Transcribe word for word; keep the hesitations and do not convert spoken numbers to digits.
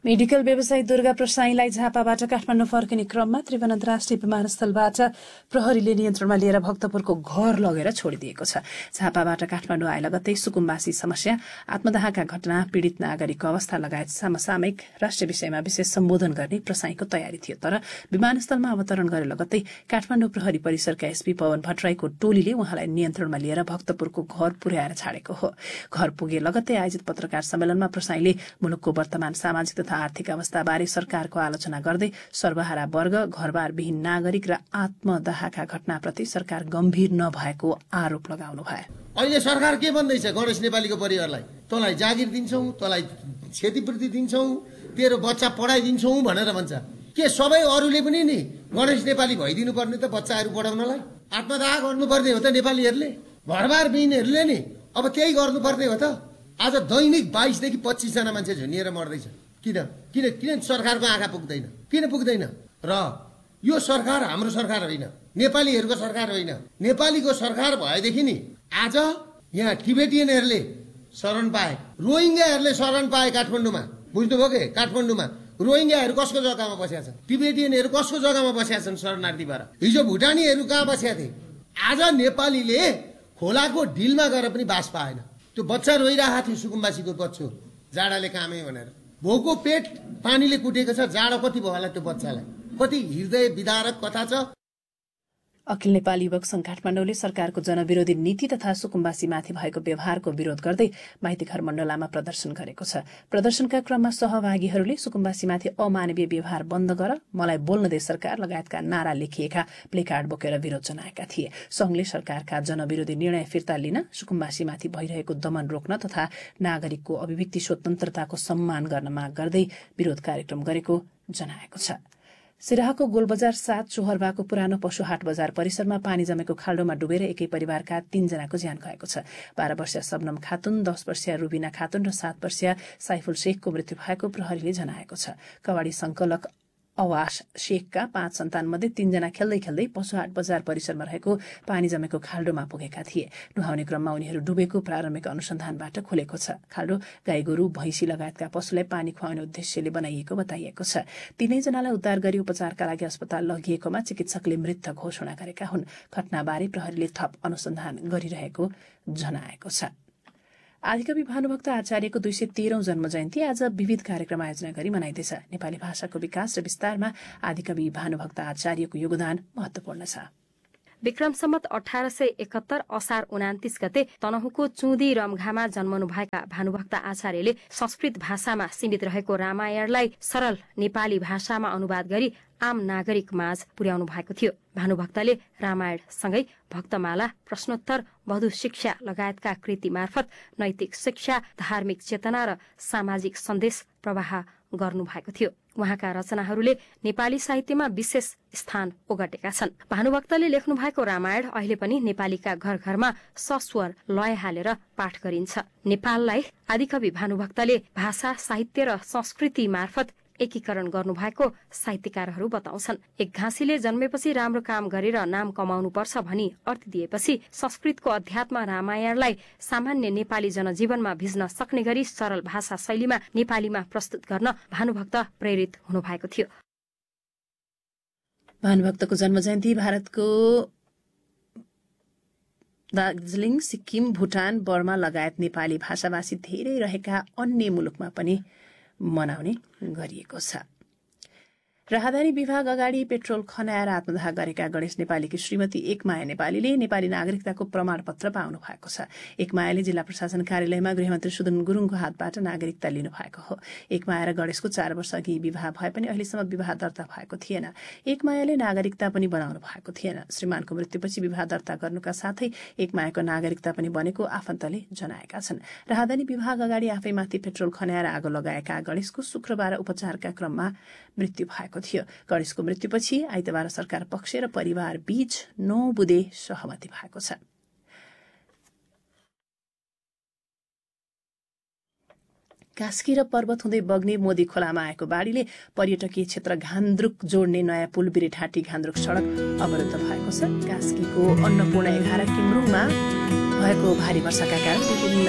Medical व्यवसायी दुर्गा प्रसाईलाई झापाबाट काठमाडौँ फर्किने क्रममा त्रिभुवन अन्तर्राष्ट्रिय विमानस्थलबाट प्रहरीले नियन्त्रणमा लिएर भक्तपुरको घर लगेर छोडिदिएको छ। झापाबाट काठमाडौँ आए लगत्तै सुकुम्बासी समस्या, आत्मदाहका घटना, पीड़ित नागरिकको अवस्था लगायत समसामयिक राष्ट्रिय विषयमा विशेष सम्बोधन गर्ने प्रसाईको तयारी थियो। तर विमानस्थलमा अवतरण गरे लगत्तै काठमाडौँ प्रहरी परिसरका एसपी पवन भट्टराईको टोलीले उहाँलाई नियन्त्रणमा लिएर भक्तपुरको घर पुर्याएर छाडेको हो। घर पुगे लगत्तै आयोजित पत्रकार सम्मेलनमा प्रसाईले मुलुकको वर्तमान सामाजिक तथा आर्थिक अवस्थाबारे सरकारको आलोचना गर्दै सर्वहारा वर्ग, घरबारविहीन नागरिक र आत्मदाहका घटनाप्रति सरकार गम्भीर नभएको आरोप लगाउनु भयो। अहिले सरकार के भन्दैछ? गणेश नेपालीको परिवारलाई तँलाई जागिर दिन्छौं, तँलाई क्षतिपूर्ति दिन्छौं, तेरो बच्चा पढाइदिन्छौं भनेर भन्छ। के सबै अरूले पनि नि गणेश नेपाली भइदिनु पर्ने त बच्चाहरू पढाउनलाई? आत्मदाह गर्नुपर्ने हो त नेपालीहरूले? घरबारविहीनहरूले नि अब त्यही गर्नुपर्ने हो त? आज दैनिक बाइस देखि पच्चीस जना मान्छे झुनिएर मर्दैछ। किन किन किन सरकारको आँखा पुग्दैन? किन पुग्दैन? र यो सरकार हाम्रो सरकार होइन, नेपालीहरूको सरकार होइन। नेपालीको सरकार भएदेखि नि आज यहाँ टिबेटियनहरूले शरण पाए, रोहिङ्गाहरूले शरण पाए काठमाडौँमा। बुझ्नुभयो के? काठमाडौँमा रोहिङ्गाहरू कसको जग्गामा बसेका छन्? टिबेटियनहरू कसको जग्गामा बसेका छन् शरणार्थी भएर? हिजो भुटानीहरू कहाँ बसेका थिए? आज नेपालीले खोलाको ढिलमा गएर पनि बास पाएन। त्यो बच्चा रोइरहेको थियो, सुकुम्बासीको बच्चो, जाडाले कामे भनेर। भोको पेट पानीले कुटेको छ। जाडो कति भयो होला त्यो बच्चालाई? कति हृदय विदारक कथा छ। अखिल नेपाली युवक संघ काठमाडौँले सरकारको जनविरोधी नीति तथा सुकुम्बासीमाथि भएको व्यवहारको विरोध गर्दै माइतीघर मण्डलामा प्रदर्शन गरेको छ। प्रदर्शनका क्रममा सहभागीहरूले सुकुम्बासीमाथि अमानवीय व्यवहार बन्द गर, मलाई बोल्न दे सरकार लगायतका नारा लेखिएका प्लेकार्ड बोकेर विरोध जनाएका थिए। संघले सरकारका जनविरोधी निर्णय फिर्ता लिन, सुकुम्बासीमाथि भइरहेको दमन रोक्न तथा नागरिकको अभिव्यक्ति स्वतन्त्रताको सम्मान गर्न माग गर्दै विरोध कार्यक्रम गरेको जनाएको छ। सिराहाको गोलबजार सात चोहरबाको पुरानो पशु हाट बजार परिसरमा पानी जमेको खाल्डोमा डुबेर एकै परिवारका तीनजनाको ज्यान गएको छ। बाह्र वर्षीय सबनम खातुन, दस वर्षीय रुबिना खातुन र सात वर्षीय साइफुल शेखको मृत्यु भएको प्रहरीले जनाएको छ। कवाडी संकलक अवास शेखका पाँच सन्तान मध्ये तीनजना खेल्दै खेल्दै पशुहाट बजार परिसरमा रहेको पानी जमेको खाल्डोमा पुगेका थिए। नुहाउने क्रममा उनीहरू डुबेको प्रारम्भिक अनुसन्धानबाट खुलेको छ। खाल्डो गाई गोरु, भैँसी लगायतका पशुलाई पानी खुवाउने उद्देश्यले बनाइएको बताइएको छ। तीनैजनालाई उद्धार गरी उपचारका लागि अस्पताल लगिएकोमा चिकित्सकले मृत घोषणा गरेका हुन्। घटनाबारे प्रहरीले थप अनुसन्धान गरिरहेको जनाएको छ। आदिकवि भानुभक्त आचार्यको दुई सय तेह्रौं जन्म जयन्ती आज विविध कार्यक्रम आयोजना गरी मनाइँदैछ। नेपाली भाषाको विकास र विस्तारमा आदिकवि भानुभक्त आचार्यको योगदान महत्वपूर्ण छ। विक्रम सम्वत अठार सय एकहत्तर असार उनातिस गते तनहुको चुदी रमघामा जन्मनु भएका भानुभक्त आचार्यले संस्कृत भाषामा सीमित रहेको रामायणलाई सरल नेपाली भाषामा अनुवाद गरी आम नागरिक माझ पुर्याउनु भएको थियो। भानुभक्तले रामायणसँगै भक्तमाला, प्रश्नोत्तर, वधु शिक्षा लगायतका कृति मार्फत नैतिक शिक्षा, धार्मिक चेतना र सामाजिक सन्देश प्रवाह गर्नु भएको थियो। उहाँका रचनाहरूले नेपाली साहित्यमा विशेष स्थान ओगटेका छन्। भानुभक्तले लेख्नु भएको रामायण अहिले पनि नेपालीका घर घरमा सस्वर लय हालेर पाठ गरिन्छ। नेपाललाई आदिकवि भानुभक्तले भाषा, साहित्य र संस्कृति मार्फत एकीकरण गर्नुभएको साहित्यकारहरू बताउँछन्। एक घाँसीले जन्मेपछि राम्रो काम गरेर नाम कमाउनु पर्छ भनी अर्थ दिएपछि संस्कृतको अध्यात्म रामायणलाई सामान्य नेपाली जनजीवनमा भिज्न सक्ने गरी सरल भाषा शैलीमा नेपालीमा प्रस्तुत गर्न भानुभक्त प्रेरित हुनुभएको थियो। भानुभक्तको जन्म जयन्ती भारतको दार्जिलिङ, सिक्किम, भुटान, बर्मा लगायत नेपाली भाषाभाषी धेरै रहेका अन्य मुलुकमा पनि मनाउने गरिएको छ। राहदारी विभाग अगाडि पेट्रोल खनाएर आत्मदाह गरेका गणेश नेपालीकी श्रीमती एकमाया नेपालीले नेपाली नागरिकताको प्रमाणपत्र पाउनु भएको छ। एकमायाले जिल्ला प्रशासन कार्यालयमा गृहमन्त्री सुदन गुरुङको हातबाट नागरिकता लिनु भएको हो। एकमाया र गणेशको चार वर्ष अघि विवाह भए पनि अहिलेसम्म विवाह दर्ता भएको थिएन। एकमायाले नागरिकता पनि बनाउनु भएको थिएन। श्रीमानको मृत्युपछि विवाह दर्ता गर्नुका साथै एकमायाको नागरिकता पनि बनेको आफन्तले जनाएका छन्। राहदारी विभाग अगाडि आफैमाथि पेट्रोल खनाएर आगो लगाएका गणेशको शुक्रबार उपचारका क्रममा मृत्यु भएको थियो। गणेशको मृत्युपछि आइतबार सरकार पक्ष र परिवार बीच नौ बुँदे सहमति भएको छ। कास्की र पर्वत हुँदै बग्ने मोदी खोलामा आएको बाढीले पर्यटकीय क्षेत्र घान्द्रुक जोड्ने नयाँ पुल बिरेठाटी घान्द्रुक सड़क अवरुद्ध भएको छ। कास्कीको अन्नपूर्ण एघार किमरुङमा भएको भारी वर्षाका कारण